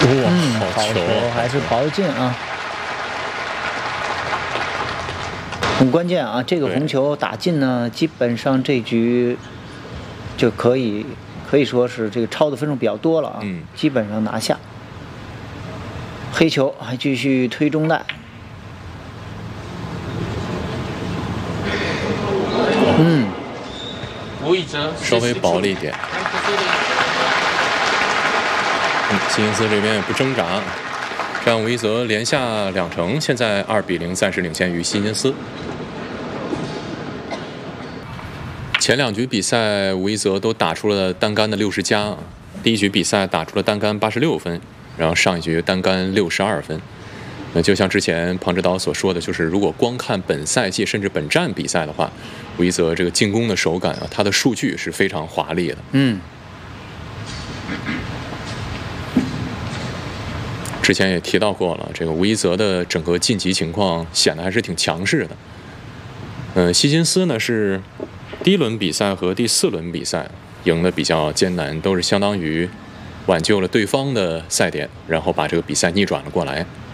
哇， 好球还是保进啊，很关键啊！这个红球打进呢，基本上这局就可以说是这个超的分数比较多了啊，基本上拿下。黑球还继续推中袋， 吴一哲稍微薄了一点。希金斯这边也不挣扎，这样吴一泽连下2城，现在2比0暂时领先于希金斯。前2局比赛，吴一泽都打出了单杆的60加，第1局比赛打出了单杆86分，然后上一局单杆62分。那就像之前庞指导所说的，就是如果光看本赛季甚至本站比赛的话，吴一泽这个进攻的手感啊，他的数据是非常华丽的。之前也提到过了，这个吴一泽的整个晋级情况显得还是挺强势的。希金斯呢是第1轮比赛和第4轮比赛赢得比较艰难，都是相当于挽救了对方的赛点，然后把这个比赛逆转了过来。